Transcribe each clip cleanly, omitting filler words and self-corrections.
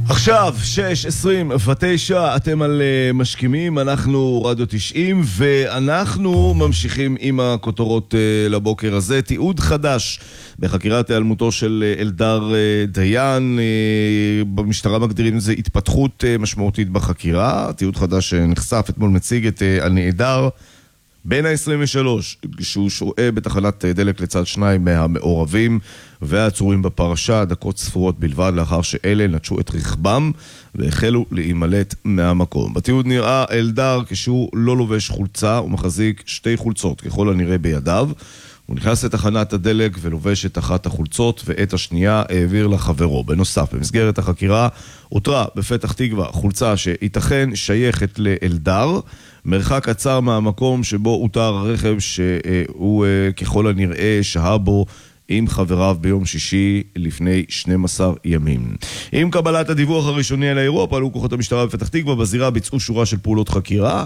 עכשיו, 6:29, אתם על משכימים, אנחנו רדיו 90, ואנחנו ממשיכים עם הכותרות לבוקר הזה. תיעוד חדש בחקירת היעלמותו של אלדר דיין, במשטרה מגדירים את זה התפתחות משמעותית בחקירה. תיעוד חדש שנחשף אתמול מציג את הנעדר בין ה-23, שהוא שוהה בתחנת דלק לצד שניים מהמעורבים והעצורים בפרשה, דקות ספורות בלבד לאחר שאלה נטשו את רכבם והחלו להימלט מהמקום. בתיעוד נראה אלדר כשהוא לא לובש חולצה, הוא מחזיק שתי חולצות ככל הנראה בידיו. הוא נכנס לתחנת הדלק ולובש את אחת החולצות ואת השנייה העביר לחברו. בנוסף, במסגרת החקירה אותרה בפתח תקווה חולצה שייתכן שייכת לאלדר, מרחק קצר מהמקום שבו אותר הרכב שהוא ככל הנראה שהה בו עם חבריו ביום שישי לפני 12 ימים. עם קבלת הדיווח הראשוני על האירוע, פעלו כוחות המשטרה בפתח תקווה, בזירה ביצעו שורה של פעולות חקירה.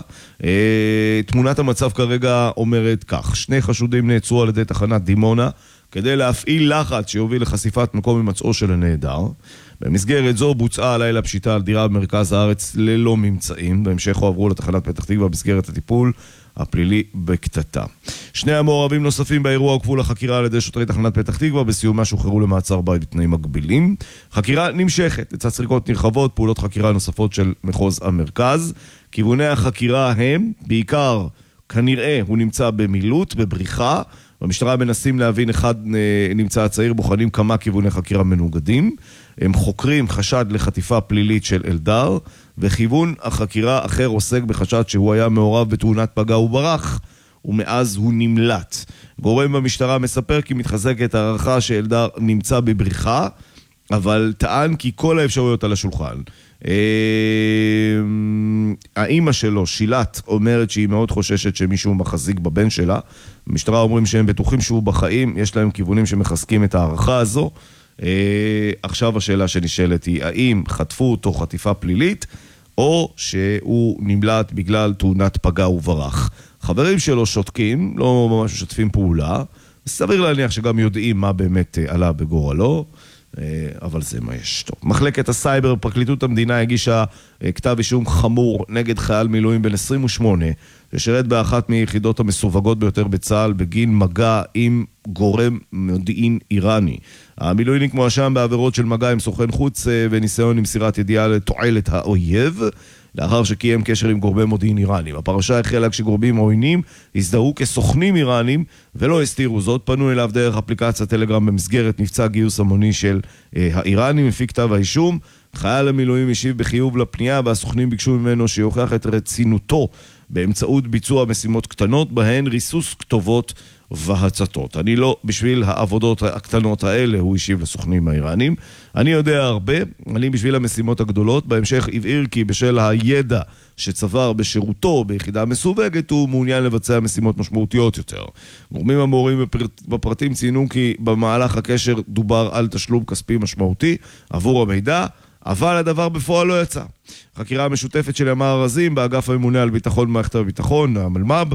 תמונת המצב כרגע אומרת כך: שני חשודים נעצרו על ידי תחנת דימונה כדי להפעיל לחץ שיוביל לחשיפת מקום הימצאו של הנעדר. במסגרת זו בוצעה הלילה פשיטה על דירה במרכז הארץ ללא ממצאים. בהמשך הועברו לתחנת פתח תקווה במסגרת הטיפול הפלילי בקטטה. שני המעורבים נוספים באירוע עוכבו לחקירה על ידי שוטרי תחנת פתח תקווה, בסיומה שוחררו למעצר בית בתנאים מגבילים. חקירה נמשכת לצד סריקות נרחבות, פעולות חקירה נוספות של מחוז המרכז. כיווני החקירה הם בעיקר, כנראה הוא נמצא במילוט, בבריחה. במשטרה מנסים להבין אחד נמצא הצעיר, בוחנים כמה כיווני חקירה מנוגדים. הם חוקרים חשד לחטיפה פלילית של אלדר, וכיוון החקירה אחר עוסק בחשד שהוא היה מעורב בתאונת פגע וברח, ומאז הוא נמלט. גורם במשטרה מספר כי מתחזקת הערכה שאלדר נמצא בבריחה, אבל טען כי כל האפשרויות על השולחן. האמא שלו, שילת, אומרת שהיא מאוד חוששת שמישהו מחזיק בבן שלה. במשטרה אומרים שהם בטוחים שהוא בחיים, יש להם כיוונים שמחזקים את הערכה הזו. עכשיו השאלה שנשאלת היא, האם חטפו אותו חטיפה פלילית, או שהוא נמלט בגלל תאונת פגע וברח. חברים שלו שותקים, לא ממש משתפים פעולה, סביר להניח שגם יודעים מה באמת עלה בגורלו, אבל זה מה יש. טוב. מחלקת הסייבר, פרקליטות המדינה, הגישה כתב אישום חמור נגד חייל מילואים בן 28, ששירת באחת מיחידות המסווגות ביותר בצה"ל בגין מגע עם גורם מודיעין איראני. המילואיניק מואשם בעבירות של מגע עם סוכן חוץ וניסיון עם מסירת ידיעה לתועלת האויב, לאחר שקיים קשר עם גורמי מודיעין איראנים. הפרשה החלה כשגורמים עוינים הזדהו כסוכנים איראנים ולא הסתירו זאת, פנו אליו דרך אפליקציית טלגרם במסגרת מבצע גיוס המוני של האיראנים. לפי כתב האישום, חייל המילואים השיב בחיוב לפנייה, והסוכנים ביקשו ממנו שיוכיח את רצינותו באמצעות ביצוע משימות קטנות, בהן ריסוס כתובות והצתות. אני לא בשביל העבודות הקטנות האלה, הוא השיב לסוכנים האיראנים. אני יודע הרבה, אני בשביל המשימות הגדולות. בהמשך הבהיר כי בשל הידע שצבר בשירותו ביחידה מסווגת, הוא מעוניין לבצע משימות משמעותיות יותר. גורמים המעורים בפרטים ציינו כי במהלך הקשר דובר על תשלום כספי משמעותי עבור המידע, אבל הדבר בפועל לא יצא. חקירה המשותפת של ימ"ר ארזים באגף הממונה על ביטחון במערכת הביטחון, המלמ"ב,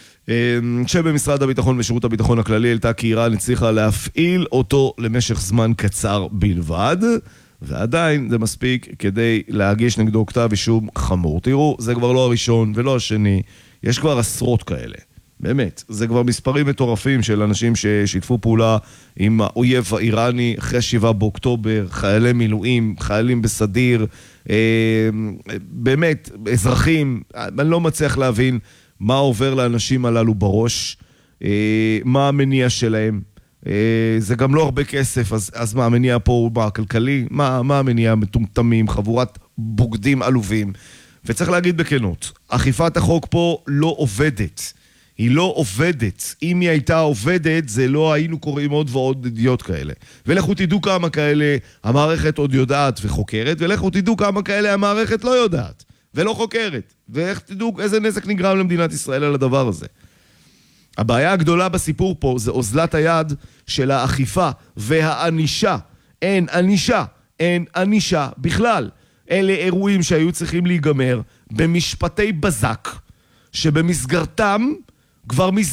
שבמשרד הביטחון ושירות הביטחון הכללי, העלתה כי איראן הצליחה להפעיל אותו למשך זמן קצר בלבד, ועדיין זה מספיק כדי להגיש נגדו כתב אישום חמור. תראו, זה כבר לא הראשון ולא השני, יש כבר עשרות כאלה. באמת, זה כבר מספרים מטורפים של אנשים ששיתפו פעולה עם האויב האיראני אחרי 7 באוקטובר, חיילי מילואים, חיילים בסדיר, באמת, אזרחים. אני לא מצליח להבין מה עובר לאנשים הללו בראש, מה המניע שלהם. זה גם לא הרבה כסף, אז מה המניע פה הוא כלכלי? מה המניע? מטומטמים, חבורת בוגדים עלובים. וצריך להגיד בכנות, אכיפת החוק פה לא עובדת. היא לא עובדת. אם היא הייתה עובדת, זה לא היינו קוראים עוד ועוד ידיעות כאלה. ולכו תדעו כמה כאלה המערכת עוד יודעת וחוקרת, ולכו תדעו כמה כאלה המערכת לא יודעת ולא חוקרת. ואיך תדעו איזה נזק נגרם למדינת ישראל על הדבר הזה. הבעיה הגדולה בסיפור פה זה אוזלת היד של האכיפה והאנישה. אין אנישה בכלל. אלה אירועים שהיו צריכים להיגמר במשפטי בזק, שבמסגרתם כבר